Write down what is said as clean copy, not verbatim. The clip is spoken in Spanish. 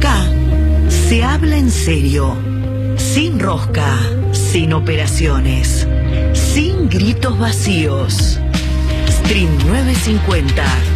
Acá se habla en serio, sin rosca, sin operaciones, sin gritos vacíos. Stream 950.